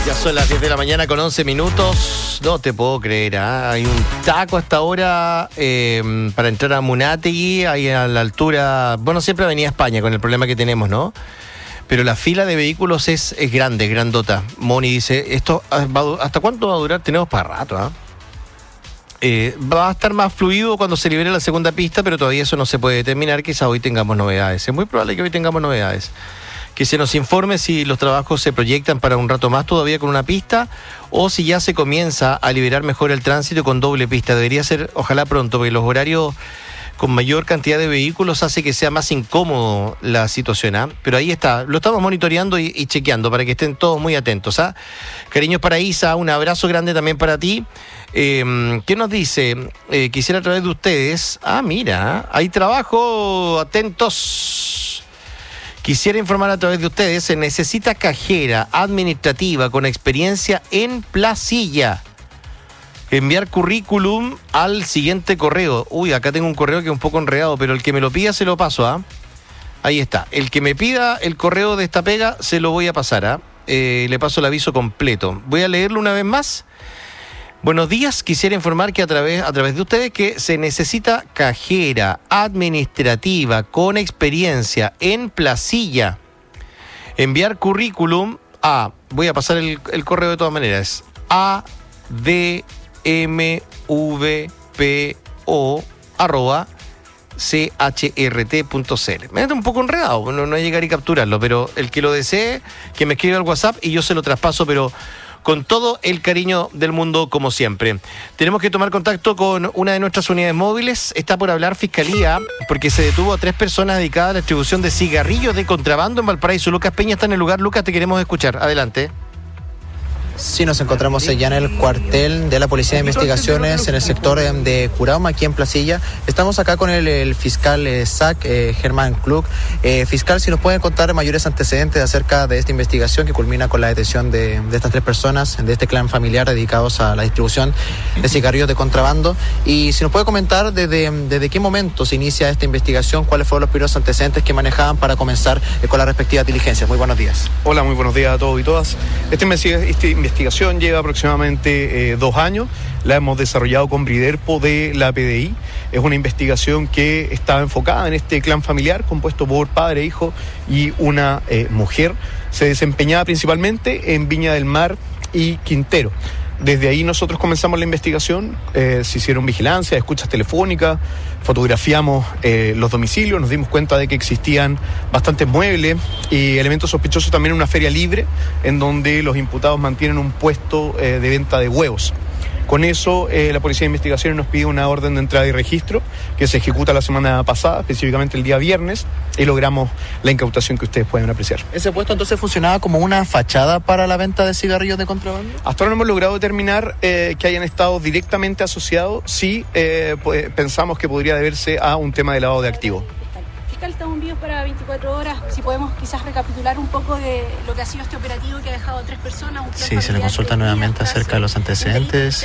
Ya son las 10 de la mañana con 11 minutos. No te puedo creer, ¿eh? Hay un taco hasta ahora para entrar a Munátegui, ahí a la altura. Bueno, siempre Avenida España con el problema que tenemos, ¿no? Pero la fila de vehículos es grande, es grandota. Moni dice, ¿esto hasta cuánto va a durar? Tenemos para rato, ¿eh? Va a estar más fluido cuando se libere la segunda pista, pero todavía eso no se puede determinar. Quizá hoy tengamos novedades. Es muy probable que hoy tengamos novedades. Que se nos informe si los trabajos se proyectan para un rato más todavía con una pista o si ya se comienza a liberar mejor el tránsito con doble pista. Debería ser, ojalá pronto, porque los horarios con mayor cantidad de vehículos hace que sea más incómodo la situación, ¿eh? Pero ahí está, lo estamos monitoreando y chequeando para que estén todos muy atentos, ¿eh? Cariños para Isa, un abrazo grande también para ti. ¿Qué nos dice? Quisiera a través de ustedes, mira, hay trabajo, atentos. Quisiera informar a través de ustedes, se necesita cajera administrativa con experiencia en Placilla. Enviar currículum al siguiente correo. Uy, acá tengo un correo que es un poco enredado, pero el que me lo pida se lo paso, ¿ah? Ahí está. El que me pida el correo de esta pega, se lo voy a pasar, ¿ah? Le paso el aviso completo. Voy a leerlo una vez más. Buenos días, quisiera informar que a través de ustedes que se necesita cajera administrativa con experiencia en Placilla. Enviar currículum a, voy a pasar el correo de todas maneras, admvo@chrt.cl. Me da un poco enredado, no llegar y capturarlo, pero el que lo desee, que me escriba al WhatsApp y yo se lo traspaso, pero con todo el cariño del mundo, como siempre. Tenemos que tomar contacto con una de nuestras unidades móviles. Está por hablar Fiscalía, porque se detuvo a 3 personas dedicadas a la distribución de cigarrillos de contrabando en Valparaíso. Lucas Peña está en el lugar. Lucas, te queremos escuchar. Adelante. Sí, nos encontramos ya en el cuartel de la Policía de Investigaciones en el sector de Curauma, aquí en Placilla. Estamos acá con el fiscal SAC, Germán Klug. Fiscal, si nos pueden contar mayores antecedentes acerca de esta investigación que culmina con la detención de estas 3 personas, de este clan familiar dedicados a la distribución de cigarrillos de contrabando. Y si nos puede comentar desde qué momento se inicia esta investigación, cuáles fueron los primeros antecedentes que manejaban para comenzar con las respectivas diligencias. Muy buenos días. Hola, muy buenos días a todos y todas. Esta investigación lleva aproximadamente 2 años. La hemos desarrollado con Briderpo de la PDI. Es una investigación que está enfocada en este clan familiar compuesto por padre, hijo y una mujer. Se desempeñaba principalmente en Viña del Mar y Quintero. Desde ahí nosotros comenzamos la investigación, se hicieron vigilancia, escuchas telefónicas, fotografiamos los domicilios, nos dimos cuenta de que existían bastantes muebles y elementos sospechosos también en una feria libre en donde los imputados mantienen un puesto de venta de huevos. Con eso, la Policía de Investigaciones nos pide una orden de entrada y registro que se ejecuta la semana pasada, específicamente el día viernes, y logramos la incautación que ustedes pueden apreciar. ¿Ese puesto entonces funcionaba como una fachada para la venta de cigarrillos de contrabando? Hasta ahora no hemos logrado determinar que hayan estado directamente asociados. Sí, pensamos que podría deberse a un tema de lavado de activos. Fiscal, estamos vivos para 24 horas. Si podemos quizás recapitular un poco de lo que ha sido este operativo que ha dejado a 3 personas. Sí, se le consulta nuevamente acerca de los antecedentes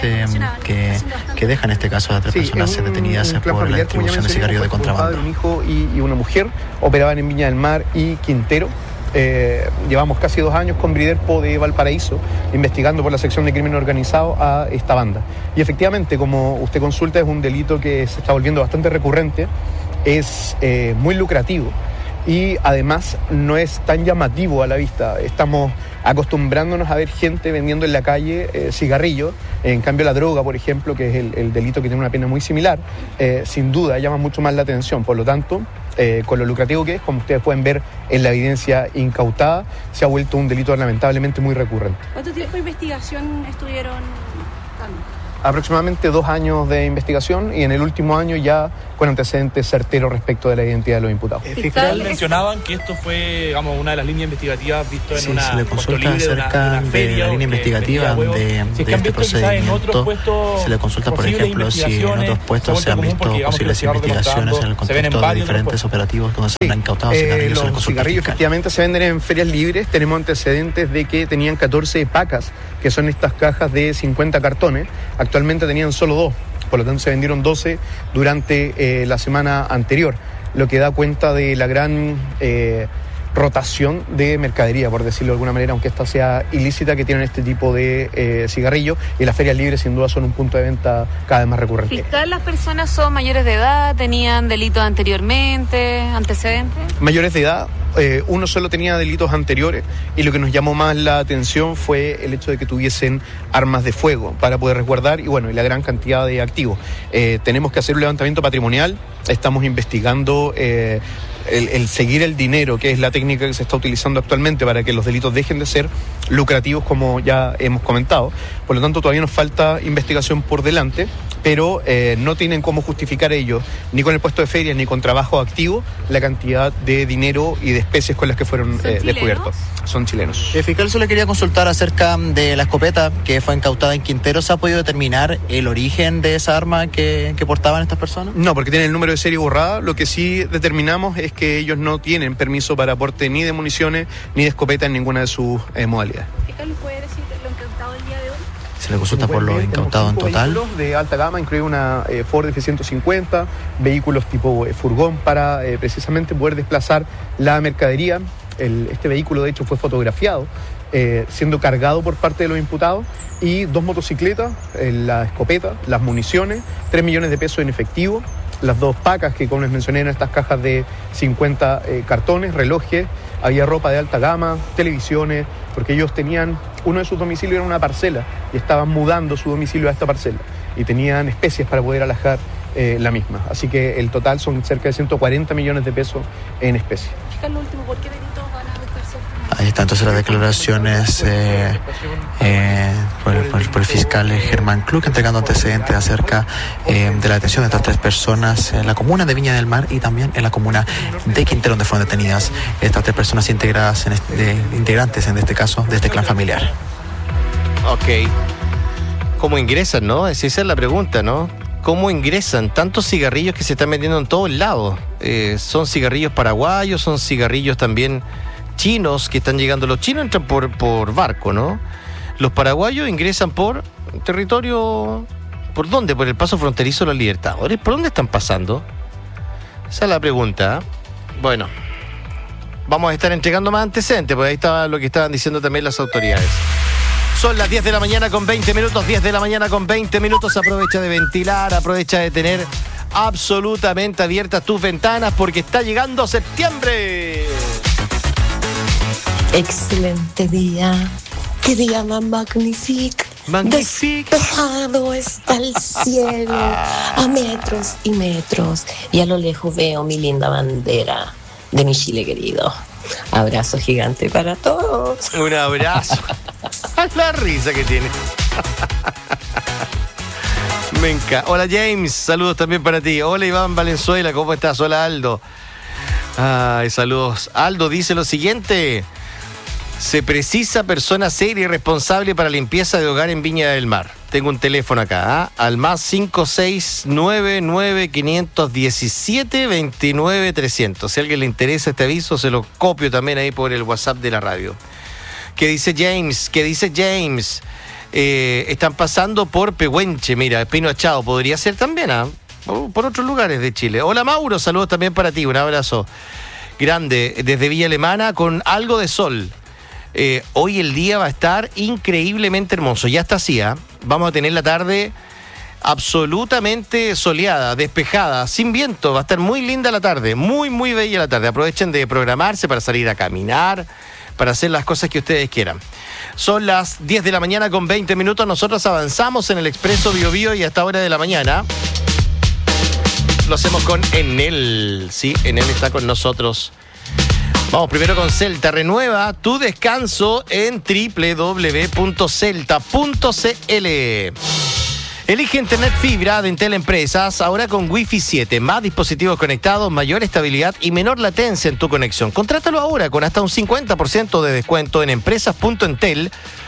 que dejan este caso a 3 personas detenidas por la distribución de cigarrillos de contrabando. Un hijo y una mujer operaban en Viña del Mar y Quintero. Llevamos casi 2 años con Briderpo de Valparaíso investigando por la sección de crimen organizado a esta banda. Y efectivamente, como usted consulta, es un delito que se está volviendo bastante recurrente. Es muy lucrativo y además no es tan llamativo a la vista. Estamos acostumbrándonos a ver gente vendiendo en la calle cigarrillos. En cambio la droga, por ejemplo, que es el delito que tiene una pena muy similar, sin duda llama mucho más la atención. Por lo tanto, con lo lucrativo que es, como ustedes pueden ver en la evidencia incautada, se ha vuelto un delito lamentablemente muy recurrente. ¿Cuánto tiempo de investigación estuvieron dando? Aproximadamente 2 años de investigación y en el último año ya con antecedentes certeros respecto de la identidad de los imputados. Fiscal, mencionaban que esto fue, digamos, una de las líneas investigativas visto en una se le consulta acerca de una feria, de la línea investigativa de este procedimiento. Se le consulta, por ejemplo, si en otros puestos se han visto posibles investigaciones en el contexto de diferentes operativos donde se han incautado cigarrillos. Los cigarrillos efectivamente se venden en ferias libres. Tenemos antecedentes de que tenían 14 pacas, que son estas cajas de 50 cartones. Actualmente tenían solo 2. Por lo tanto, se vendieron 12 durante la semana anterior, lo que da cuenta de la gran rotación de mercadería, por decirlo de alguna manera, aunque esta sea ilícita, que tienen este tipo de cigarrillos, y las ferias libres sin duda son un punto de venta cada vez más recurrente. ¿Fiscal, las personas son mayores de edad, tenían delitos anteriormente, antecedentes? Mayores de edad, uno solo tenía delitos anteriores, y lo que nos llamó más la atención fue el hecho de que tuviesen armas de fuego para poder resguardar y la gran cantidad de activos. Tenemos que hacer un levantamiento patrimonial, estamos investigando el seguir el dinero, que es la técnica que se está utilizando actualmente para que los delitos dejen de ser lucrativos, como ya hemos comentado. Por lo tanto, todavía nos falta investigación por delante, pero no tienen cómo justificar ellos, ni con el puesto de ferias, ni con trabajo activo, la cantidad de dinero y de especies con las que fueron descubiertos. Son chilenos. Fiscal, solo quería consultar acerca de la escopeta que fue incautada en Quintero. ¿Se ha podido determinar el origen de esa arma que portaban estas personas? No, porque tienen el número de serie borrada. Lo que sí determinamos es que ellos no tienen permiso para aporte ni de municiones ni de escopeta en ninguna de sus modalidades. Fiscal, ¿puede decir lo incautado el día de hoy? Se le consulta por lo incautado en total. Vehículos de alta gama, incluye una Ford F-150, vehículos tipo furgón para precisamente poder desplazar la mercadería. Este vehículo, de hecho, fue fotografiado siendo cargado por parte de los imputados, y 2 motocicletas, la escopeta, las municiones, 3 millones de pesos en efectivo, las 2 pacas que, como les mencioné, en estas cajas de 50 cartones, relojes, había ropa de alta gama, televisiones, porque ellos tenían, uno de sus domicilios era una parcela y estaban mudando su domicilio a esta parcela y tenían especies para poder alojar la misma. Así que el total son cerca de 140 millones de pesos en especies. Fiscal, lo último, ¿por qué delitos van a buscarse? Ahí están entonces las declaraciones por el fiscal Germán Klug, entregando antecedentes acerca de la detención de estas 3 personas en la comuna de Viña del Mar y también en la comuna de Quintero, donde fueron detenidas estas 3 personas integrantes en este caso de este clan familiar. Ok. ¿Cómo ingresan, no? Esa es la pregunta, ¿no? ¿Cómo ingresan tantos cigarrillos que se están vendiendo en todos lados? ¿Son cigarrillos paraguayos? ¿Son cigarrillos también chinos que están llegando? Los chinos entran por barco, ¿no? Los paraguayos ingresan por territorio... ¿Por dónde? ¿Por el paso fronterizo de los Libertadores? ¿Por dónde están pasando? Esa es la pregunta. Bueno, vamos a estar entregando más antecedentes, porque ahí estaba lo que estaban diciendo también las autoridades. Son las 10 de la mañana con 20 minutos, 10 de la mañana con 20 minutos. Aprovecha de ventilar, aprovecha de tener absolutamente abiertas tus ventanas, porque está llegando septiembre. Excelente día, qué día más magnífico. Despejado está el cielo a metros y metros, y a lo lejos veo mi linda bandera de mi Chile querido. Abrazo gigante para todos. Un abrazo. La risa que tiene. Me encanta. Hola James, saludos también para ti. Hola Iván Valenzuela, ¿cómo estás? Hola Aldo. Ay, saludos. Aldo dice lo siguiente: se precisa persona seria y responsable para limpieza de hogar en Viña del Mar. Tengo un teléfono acá, al más 569951729300. Si a alguien le interesa este aviso, se lo copio también ahí por el WhatsApp de la radio. ¿Qué dice James? Están pasando por Pehuenche, mira, Pino Achado, podría ser también, por otros lugares de Chile. Hola Mauro, saludos también para ti, un abrazo grande desde Villa Alemana con algo de sol. Hoy el día va a estar increíblemente hermoso, ya está así, vamos a tener la tarde absolutamente soleada, despejada, sin viento, va a estar muy linda la tarde, muy muy bella la tarde. Aprovechen de programarse para salir a caminar, para hacer las cosas que ustedes quieran. Son las 10 de la mañana con 20 minutos, nosotros avanzamos en el Expreso Biobío y a esta hora de la mañana lo hacemos con Enel, sí, Enel está con nosotros. Vamos primero con Celta. Renueva tu descanso en www.celta.cl. Elige Internet Fibra de Entel Empresas, ahora con Wi-Fi 7, más dispositivos conectados, mayor estabilidad y menor latencia en tu conexión. Contrátalo ahora con hasta un 50% de descuento en empresas.entel.cl.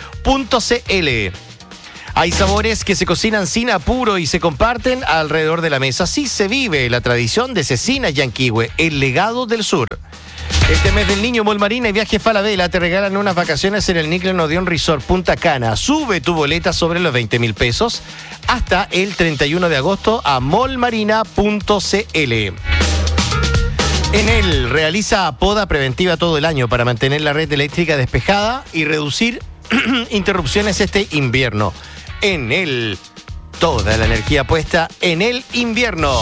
Hay sabores que se cocinan sin apuro y se comparten alrededor de la mesa. Así se vive la tradición de Cecina Yanquihue, el legado del sur. Este mes del niño, Mall Marina y Viajes Falabella te regalan unas vacaciones en el Nickel Odeon Resort Punta Cana. Sube tu boleta sobre los 20.000 pesos hasta el 31 de agosto a mallmarina.cl. Enel realiza poda preventiva todo el año para mantener la red eléctrica despejada y reducir interrupciones este invierno. Enel, toda la energía puesta en el invierno.